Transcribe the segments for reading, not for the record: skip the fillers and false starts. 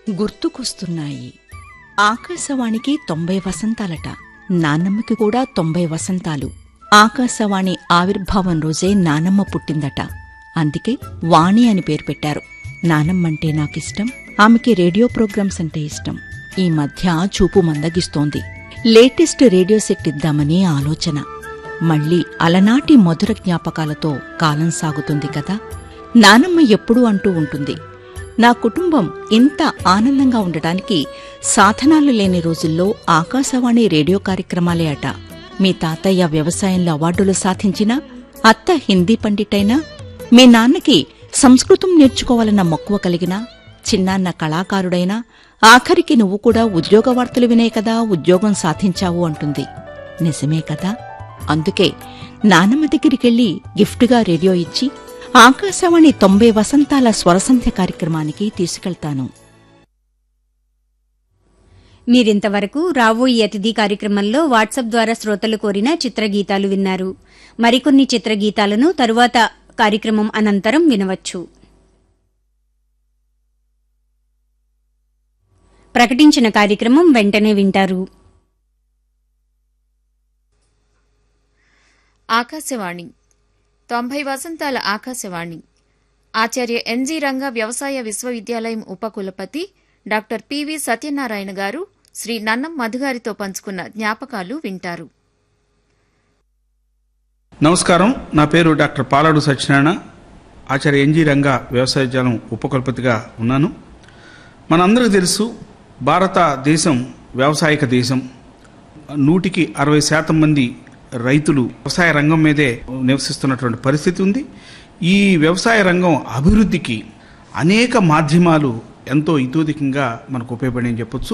గుర్తుకొస్తున్నాయి. ఆకాశవాణికి 90 వసంతాలట. నానమ్మకి కూడా 90 వసంతాలు. ఆకాశవాణి ఆవిర్భావం రోజే నానమ్మ పుట్టిందట. అందుకే వాణి అని పేరు పెట్టారు. నానమ్మంటే నాకిష్టం, ఆమెకి రేడియో ప్రోగ్రామ్స్ అంటే ఇష్టం. ఈ మధ్య చూపు మందగిస్తోంది. లేటెస్ట్ రేడియో సెట్ ఇద్దామని ఆలోచన. మళ్లీ అలనాటి మధుర జ్ఞాపకాలతో కాలం సాగుతుంది కదా. నానమ్మ ఎప్పుడూ అంటూ ఉంటుంది, నా కుటుంబం ఇంత ఆనందంగా ఉండటానికి సాధనాలు లేని రోజుల్లో ఆకాశవాణి రేడియో కార్యక్రమాలే అట. మీ తాతయ్య వ్యవసాయంలో అవార్డులు సాధించినా, అత్త హిందీ పండిటైనా, మీ నాన్నకి సంస్కృతం నేర్చుకోవాలన్న మక్కువ కలిగినా, చిన్నాన్న కళాకారుడైనా, ఆఖరికి నువ్వు కూడా ఉద్యోగ వార్తలు వినే కదా ఉద్యోగం సాధించావు అంటుంది. నిజమే కదా. అందుకే నానమ్మ దగ్గరికెళ్లి గిఫ్ట్గా రేడియో ఇచ్చి ఆకాశవాణి 90 వసంతాల స్వరసంధ్య కార్యక్రమానికి తీసుకెళ్తాను. మీరింతవరకు రాబోయే అతిథి కార్యక్రమంలో వాట్సాప్ ద్వారా శ్రోతలు కోరిన చిత్రగీతాలు విన్నారు. మరికొన్ని చిత్రగీతాలను తరువాత కార్యక్రమం అనంతరం వినవచ్చు. ప్రకటించిన కార్యక్రమం వెంటనే వింటారు. ఆకాశవాణి 90 వసంతాల ఆకాశవాణి. ఆచార్య ఎన్జి రంగా వ్యవసాయ విశ్వవిద్యాలయం ఉపకులపతి డాక్టర్ పివి సత్యనారాయణ గారు శ్రీ నన్నం మధుగారితో పంచుకున్న జ్ఞాపకాలు వింటారు. నమస్కారం. నా పేరు డాక్టర్ పాలాడు సత్యనారాయణ. ఆచార్య ఎన్జి రంగా వ్యవసాయ విద్యాలయం ఉపకులపతిగా ఉన్నాను. మనందరికీ తెలుసు, భారతదేశం వ్యవసాయక దేశం. 100కి 60% మంది రైతులు వ్యవసాయ రంగం మీదే నివసిస్తున్నటువంటి పరిస్థితి ఉంది. ఈ వ్యవసాయ రంగం అభివృద్ధికి అనేక మాధ్యమాలు ఎంతో ఇతోధికంగా మనకు ఉపయోగపడి చెప్పొచ్చు.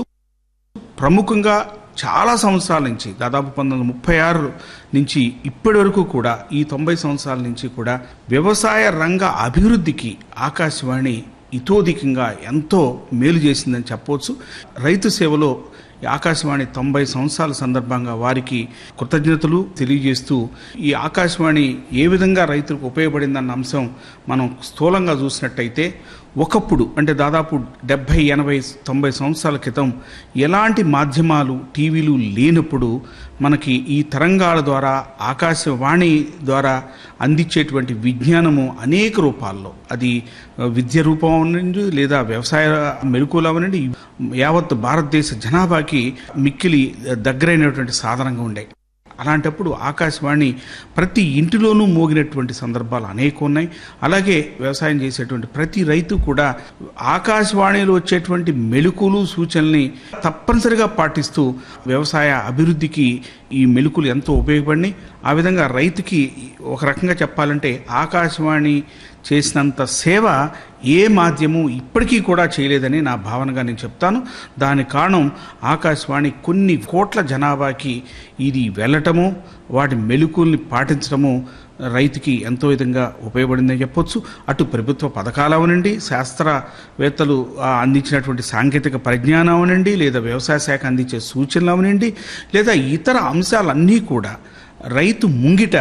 ప్రముఖంగా చాలా సంవత్సరాల నుంచి, దాదాపు 1936 నుంచి ఇప్పటి వరకు కూడా, ఈ 90 సంవత్సరాల నుంచి కూడా వ్యవసాయ రంగ అభివృద్ధికి ఆకాశవాణి ఇతోధికంగా ఎంతో మేలు చేసిందని చెప్పవచ్చు. రైతు సేవలో ఆకాశవాణి 90 సంవత్సరాల సందర్భంగా వారికి కృతజ్ఞతలు తెలియజేస్తూ, ఈ ఆకాశవాణి ఏ విధంగా రైతులకు ఉపయోగపడిందన్న అంశం మనం స్థూలంగా చూసినట్టయితే, ఒకప్పుడు అంటే దాదాపు 70, 80, 90 సంవత్సరాల క్రితం ఎలాంటి మాధ్యమాలు, టీవీలు లేనప్పుడు మనకి ఈ తరంగాల ద్వారా, ఆకాశవాణి ద్వారా అందించేటువంటి విజ్ఞానము అనేక రూపాల్లో, అది విద్య రూపం అవనండి, లేదా వ్యవసాయ మెలకువలు అవనండి, యావత్ భారతదేశ జనాభాకి మిక్కిలి దగ్గరైనటువంటి సాధనంగా ఉండే. అలాంటప్పుడు ఆకాశవాణి ప్రతి ఇంటిలోనూ మోగినటువంటి సందర్భాలు అనేక ఉన్నాయి. అలాగే వ్యవసాయం చేసేటువంటి ప్రతి రైతు కూడా ఆకాశవాణిలో వచ్చేటువంటి మెలకువలు, సూచనల్ని తప్పనిసరిగా పాటిస్తూ వ్యవసాయ అభివృద్ధికి ఈ మెలకువలు ఎంతో ఉపయోగపడినాయి. ఆ విధంగా రైతుకి ఒక రకంగా చెప్పాలంటే ఆకాశవాణి చేసినంత సేవ ఏ మాధ్యమం ఇప్పటికీ కూడా చేయలేదని నా భావనగా నేను చెప్తాను. దానికి కారణం ఆకాశవాణి కొన్ని కోట్ల జనాభాకి ఇది వెళ్ళటము, వాటి మెలకువల్ని పాటించడము రైతుకి ఎంతో విధంగా ఉపయోగపడిందని చెప్పొచ్చు. అటు ప్రభుత్వ పథకాలు అవనండి, శాస్త్రవేత్తలు అందించినటువంటి సాంకేతిక పరిజ్ఞానం అవనండి, లేదా వ్యవసాయ శాఖ అందించే సూచనలు అవనండి, లేదా ఇతర అంశాలన్నీ కూడా రైతు ముంగిట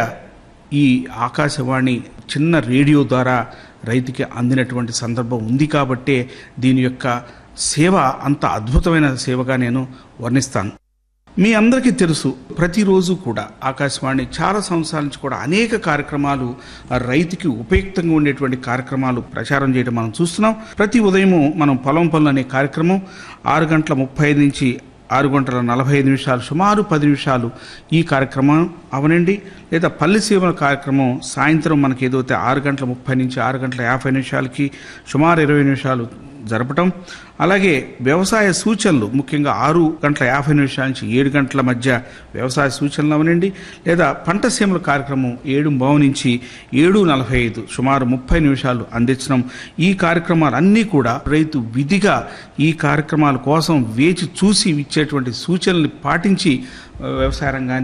ఈ ఆకాశవాణి చిన్న రేడియో ద్వారా రైతుకి అందినటువంటి సందర్భం ఉంది. కాబట్టే దీని యొక్క సేవ అంత అద్భుతమైన సేవగా నేను వర్ణిస్తాను. మీ అందరికీ తెలుసు, ప్రతిరోజు కూడా ఆకాశవాణి చాలా సంవత్సరాల నుంచి కూడా అనేక కార్యక్రమాలు, రైతుకి ఉపయుక్తంగా ఉండేటువంటి కార్యక్రమాలు ప్రచారం చేయడం మనం చూస్తున్నాం. ప్రతి ఉదయము మనం పొలం పనులు అనే కార్యక్రమం 6:35 నుంచి 6:45, సుమారు 10 నిమిషాలు ఈ కార్యక్రమం అవనండి, లేదా పల్లె సీమల కార్యక్రమం సాయంత్రం మనకి ఏదైతే 6:30 నుంచి 6:50 సుమారు 20 నిమిషాలు జరపటం. అలాగే వ్యవసాయ సూచనలు ముఖ్యంగా 6:50 నుంచి 7 గంటల మధ్య వ్యవసాయ సూచనలు అవనండి, లేదా పంట సీమల కార్యక్రమం 7:15 నుంచి 7:45 సుమారు 30 నిమిషాలు అందించడం. ఈ కార్యక్రమాలన్నీ కూడా రైతు విధిగా ఈ కార్యక్రమాల కోసం వేచి చూసి ఇచ్చేటువంటి సూచనల్ని పాటించి వ్యవసాయ రంగాన్ని